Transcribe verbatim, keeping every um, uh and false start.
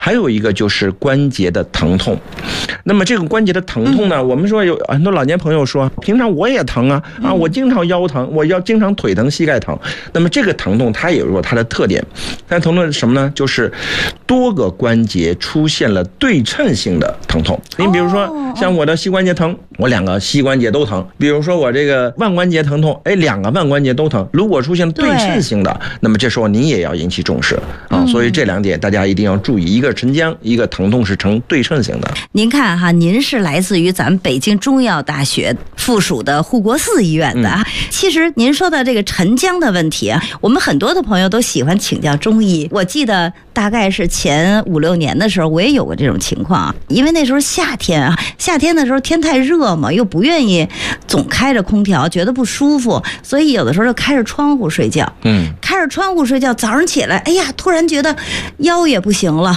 还有一个就是关节的疼痛。那么这个关节的疼痛呢，嗯、我们说有很多老年朋友说，平常我也疼啊，啊，我经常腰疼，我要经常腿疼、膝盖疼。那么这个疼痛它也有它的特点，它疼痛是什么呢？就是多个关节出现了对称性的疼痛。你比如说，像我的膝关节疼，我两个膝关节都疼；比如说我这个腕关节疼痛，哎，两个腕关节都疼。如果出现对称性的，那么这时候您也要引起重视啊。所以这两点大家一定要注意，一个沉僵，一个疼痛是呈对称性的。 您看哈，您是来自于咱们北京中医药大学附属的护国寺医院的。嗯、其实您说的这个沉僵的问题啊，我们很多的朋友都喜欢请教中医。我记得大概是前五六年的时候，我也有过这种情况啊，因为那时候夏天啊，夏天的时候天太热嘛，又不愿意总开着空调，觉得不舒服，所以有的时候就开着窗户睡觉。嗯，开着窗户睡觉，早上起来，哎呀，突然觉得腰也不行了，